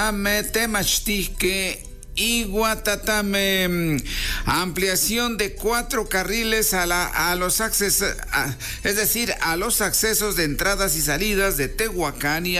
Temachtique y Guatatame. Ampliación de 4 carriles a los accesos, es decir, a los accesos de entradas y salidas de Tehuacán y